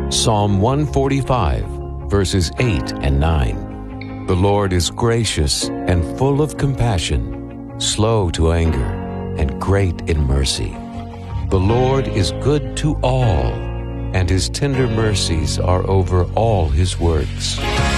Psalm 145, verses 8 and 9. The Lord is gracious and full of compassion, slow to anger, and great in mercy. The Lord is good to all, and his tender mercies are over all his works.